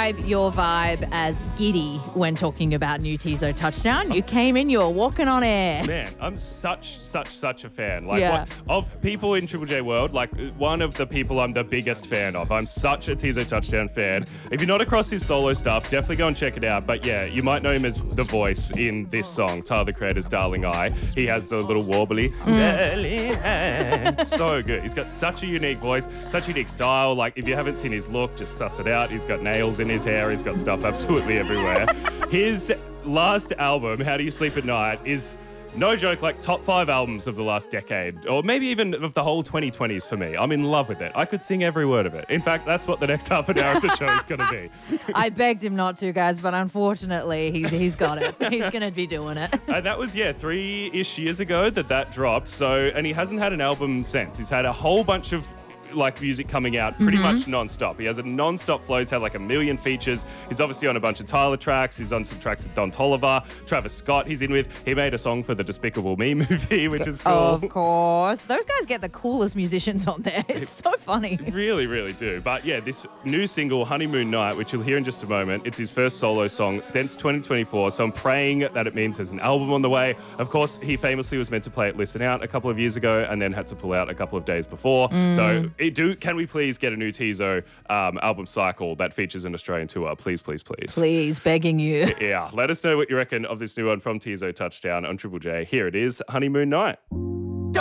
describe your vibe as giddy when talking about new Tizo Touchdown. You came in, you were walking on air. Man, I'm such a fan. Yeah. Of people in Triple J world, one of the people I'm the biggest fan of. I'm such a Tizo Touchdown fan. If you're not across his solo stuff, definitely go and check it out. But yeah, you might know him as the voice in this song, Tyler the Creator's Darling I. He has the little warbly. So good. He's got such a unique voice, such a unique style. Like, if you haven't seen his look, just suss it out. He's got nails in his hair. He's got stuff absolutely everywhere. His last album, How Do You Sleep at Night, is no joke, like top 5 albums of the last decade, or maybe even of the whole 2020s for me. I'm in love with it. I could sing every word of it. In fact, that's what the next half an hour of the show is going to be. I begged him not to, guys, but unfortunately, he's got it. He's going to be doing it. And that was, 3-ish years ago that dropped. So, and he hasn't had an album since. He's had a whole bunch of music coming out pretty much non-stop. He has a non-stop flow. He's had 1 million features. He's obviously on a bunch of Tyler tracks. He's on some tracks with Don Toliver, Travis Scott he's in with. He made a song for the Despicable Me movie, which is cool. Of course. Those guys get the coolest musicians on there. It's so funny. Really, really do. But yeah, this new single, Honeymoon Night, which you'll hear in just a moment, it's his first solo song since 2024. So I'm praying that it means there's an album on the way. Of course, he famously was meant to play at Listen Out a couple of years ago and then had to pull out a couple of days before. So can we please get a new Tizo album cycle that features an Australian tour? Please, please, please. Please, begging you. Yeah, let us know what you reckon of this new one from Tizo Touchdown on Triple J. Here it is, Honeymoon Night.